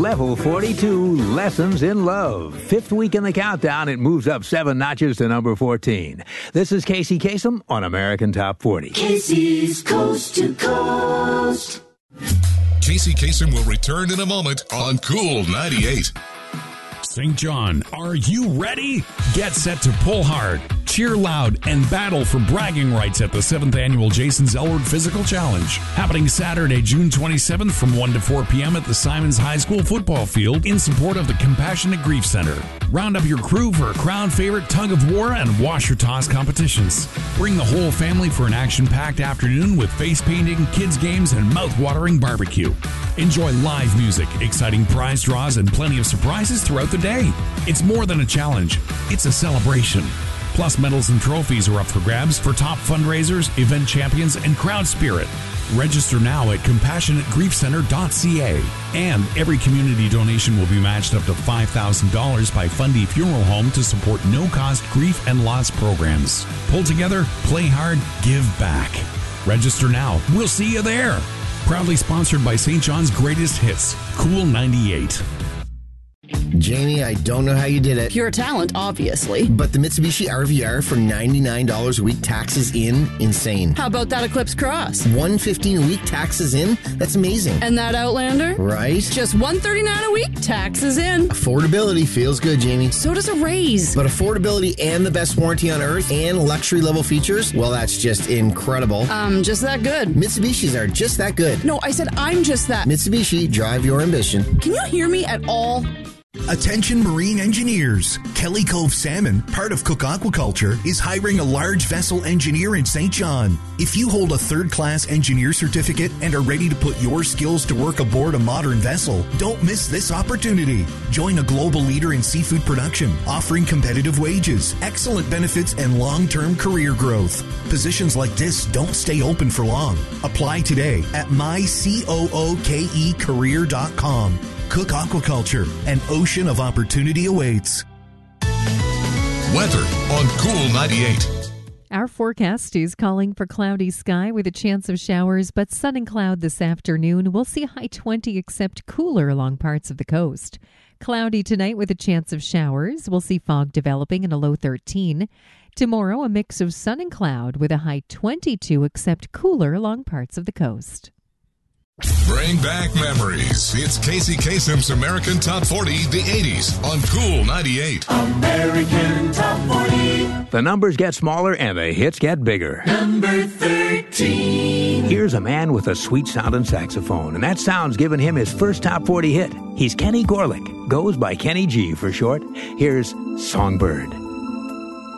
level 42, Lessons in Love. Fifth week in the countdown, it moves up 7 notches to number 14. This is Casey Kasem on American Top 40. Casey's Coast to Coast. Casey Kasem will return in a moment on Cool 98. St. John, are you ready? Get set to pull hard, cheer loud, and battle for bragging rights at the 7th Annual Jason Zellward Physical Challenge. Happening Saturday, June 27th from 1 to 4 p.m. at the Simons High School football field in support of the Compassionate Grief Center. Round up your crew for a crowd favorite tug of war and washer toss competitions. Bring the whole family for an action-packed afternoon with face painting, kids games, and mouth-watering barbecue. Enjoy live music, exciting prize draws, and plenty of surprises throughout the day. It's more than a challenge. It's a celebration. Plus, medals and trophies are up for grabs for top fundraisers, event champions, and crowd spirit. Register now at CompassionateGriefCenter.ca. And every community donation will be matched up to $5,000 by Fundy Funeral Home to support no-cost grief and loss programs. Pull together, play hard, give back. Register now. We'll see you there. Proudly sponsored by St. John's Greatest Hits, Cool 98. Jamie, I don't know how you did it. Pure talent, obviously. But the Mitsubishi RVR for $99 a week, taxes in, insane. How about that Eclipse Cross? $115 a week, taxes in? That's amazing. And that Outlander? Right? Just $139 a week, taxes in. Affordability feels good, Jamie. So does a raise. But affordability and the best warranty on earth and luxury level features, well, that's just incredible. Just that good. Mitsubishis are just that good. No, I said I'm just that. Mitsubishi, drive your ambition. Can you hear me at all? Attention marine engineers. Kelly Cove Salmon, part of Cook Aquaculture, is hiring a large vessel engineer in St. John. If you hold a third-class engineer certificate and are ready to put your skills to work aboard a modern vessel, don't miss this opportunity. Join a global leader in seafood production, offering competitive wages, excellent benefits, and long-term career growth. Positions like this don't stay open for long. Apply today at mycookecareer.com. Cook Aquaculture, an ocean of opportunity awaits. Weather on Cool 98. Our forecast is calling for cloudy sky with a chance of showers, but sun and cloud this afternoon. We'll see a high 20 except cooler along parts of the coast. Cloudy tonight with a chance of showers. We'll see fog developing and a low 13. Tomorrow, a mix of sun and cloud with a high 22 except cooler along parts of the coast. Bring back memories. It's Casey Kasem's American Top 40, the 80s on Cool 98. American Top 40. The numbers get smaller and the hits get bigger. Number 13. Here's a man with a sweet-sounding saxophone, and that sound's given him his first Top 40 hit. He's Kenny Gorlick, goes by Kenny G for short. Here's Songbird.